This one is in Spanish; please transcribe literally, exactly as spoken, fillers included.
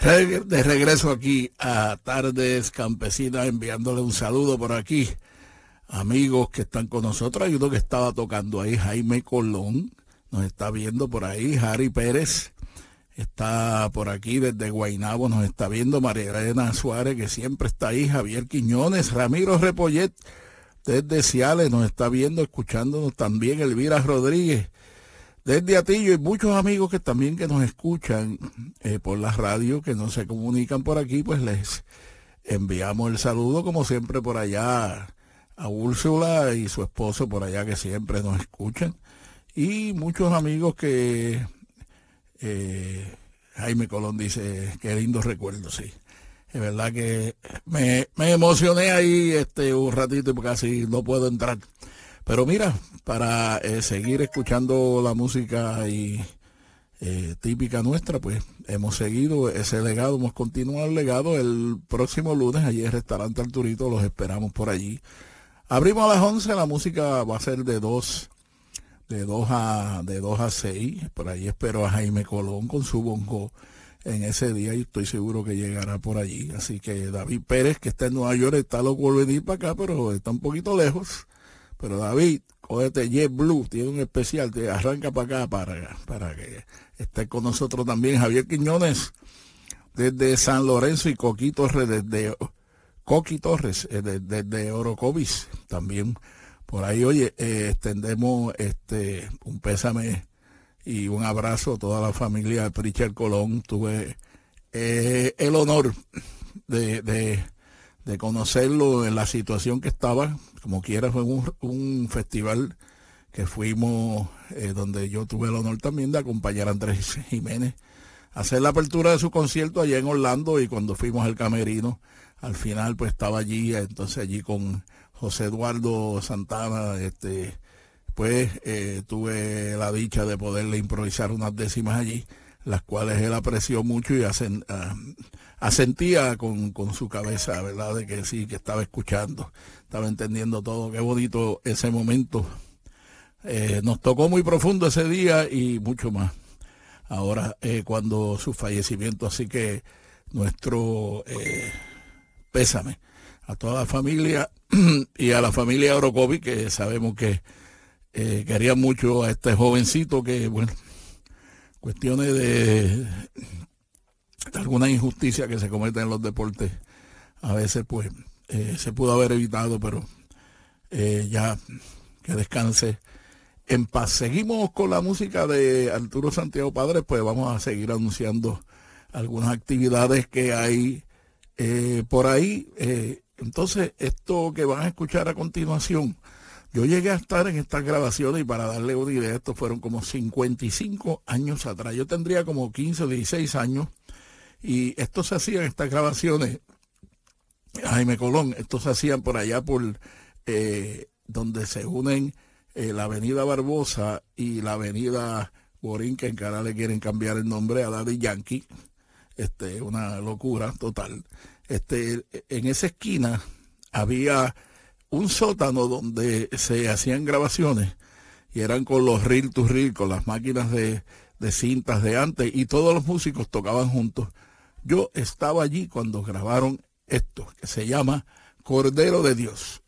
De regreso aquí a Tardes Campesinas, enviándole un saludo por aquí. Amigos que están con nosotros, hay uno que estaba tocando ahí, Jaime Colón, nos está viendo por ahí, Harry Pérez, está por aquí desde Guaynabo, nos está viendo María Elena Suárez, que siempre está ahí, Javier Quiñones, Ramiro Repollet, desde Ciales, nos está viendo, escuchándonos también, Elvira Rodríguez, desde Atillo, y muchos amigos que también que nos escuchan eh, por la radio, que no se comunican por aquí, pues les enviamos el saludo, como siempre, por allá a Úrsula y su esposo por allá, que siempre nos escuchan, y muchos amigos que eh, Jaime Colón dice, qué lindo recuerdo, sí. Es verdad que me, me emocioné ahí este un ratito y casi no puedo entrar. Pero mira, para eh, seguir escuchando la música y, eh, típica nuestra, pues hemos seguido ese legado, hemos continuado el legado. El próximo lunes, allí en el restaurante Arturito, los esperamos por allí. Abrimos a las once, la música va a ser de dos, de dos a, de dos a seis. Por ahí espero a Jaime Colón con su bongo en ese día y estoy seguro que llegará por allí. Así que David Pérez, que está en Nueva York, está loco por venir para acá, pero está un poquito lejos. Pero David, cógete JetBlue, tiene un especial, te arranca para acá para, para que esté con nosotros también. Javier Quiñones, desde San Lorenzo, y Coqui Torres, desde Coqui Torres, eh, desde, desde Orocovis, también por ahí. Oye, eh, extendemos este un pésame y un abrazo a toda la familia de Pritchard Colón. Tuve eh, el honor de... de de conocerlo en la situación que estaba, como quiera, fue un, un festival que fuimos, eh, donde yo tuve el honor también de acompañar a Andrés Jiménez a hacer la apertura de su concierto allá en Orlando, y cuando fuimos al camerino, al final pues estaba allí, entonces allí con José Eduardo Santana, este, pues eh, tuve la dicha de poderle improvisar unas décimas allí, las cuales él apreció mucho y hacen... Uh, asentía con, con su cabeza, ¿verdad? De que sí, que estaba escuchando, estaba entendiendo todo. Qué bonito ese momento. Eh, nos tocó muy profundo ese día y mucho más ahora eh, cuando su fallecimiento. Así que nuestro eh, pésame a toda la familia y a la familia Orocovi, que sabemos que eh, querían mucho a este jovencito que, bueno, cuestiones de... alguna injusticia que se comete en los deportes, a veces pues eh, se pudo haber evitado, pero eh, ya que descanse en paz. Seguimos con la música de Arturo Santiago Padre, pues vamos a seguir anunciando algunas actividades que hay eh, por ahí. Eh, entonces, esto que van a escuchar a continuación, yo llegué a estar en estas grabaciones, y para darle una idea, estos fueron como cincuenta y cinco años atrás. Yo tendría como quince o dieciséis años. Y esto se hacían, estas grabaciones, Jaime Colón, estos se hacían por allá por eh, donde se unen eh, la avenida Barbosa y la avenida Borinquen, que ahora le quieren cambiar el nombre a Daddy Yankee. Este, una locura total. Este, en esa esquina había un sótano donde se hacían grabaciones, y eran con los reel to reel, con las máquinas de, de cintas de antes, y todos los músicos tocaban juntos. Yo estaba allí cuando grabaron esto, que se llama Cordero de Dios.